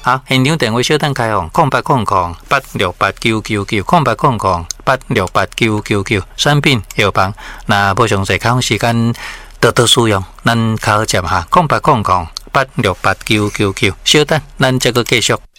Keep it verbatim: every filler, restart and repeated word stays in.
好，现场电话小等开放，空八空空八六八九九九，空八空空八六八九九九，产品药房，那无详细开放时间多多使用，咱考接下，空八空空八六八九九九，小等，咱这个继续。